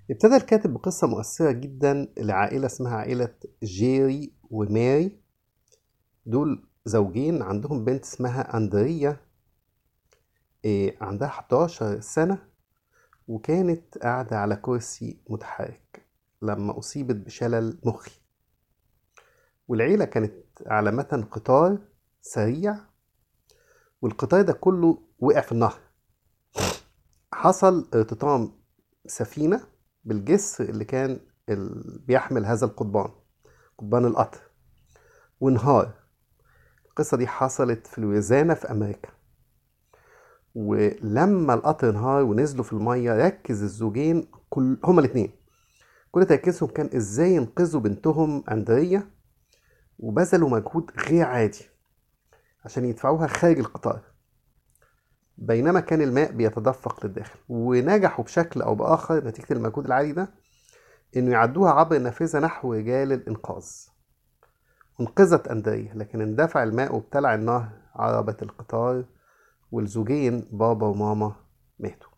ابتدى الكاتب بقصة مؤثرة جدا لعائلة اسمها عائلة جيري وماري. دول زوجين عندهم بنت اسمها أندريا. عندها 11 سنة، وكانت قاعدة على كرسي متحرك لما أصيبت بشلل مخي. والعيلة كانت على متن قطار سريع، والقطار ده كله وقع في النهر. حصل ارتطام سفينة بالجسر اللي كان بيحمل هذا القضبان، قضبان القطر، وانهار. القصة دي حصلت في لويزانا في أمريكا. ولما القطر انهار ونزلوا في المية، ركز الزوجين هما الاتنين كل تركيزهم كان ازاي ينقذوا بنتهم أندريا، وبذلوا مجهود غير عادي عشان يدفعوها خارج القطار، بينما كان الماء بيتدفق للداخل. ونجحوا بشكل أو بآخر نتيجة المجهود العالي ده إنه يعدوها عبر النافذة نحو رجال الإنقاذ. انقذت أندريا، لكن اندفع الماء وابتلع النهر عربة القطار، والزوجين بابا وماما ماتوا.